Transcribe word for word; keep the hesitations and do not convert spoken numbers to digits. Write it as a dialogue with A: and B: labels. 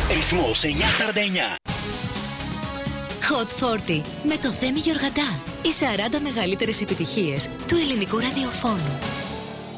A: Ρυθμός εννιακόσια σαράντα εννιά.
B: Hot σαράντα με το Θέμη Γεωργαντά. Οι σαράντα μεγαλύτερες επιτυχίες του ελληνικού ραδιοφώνου.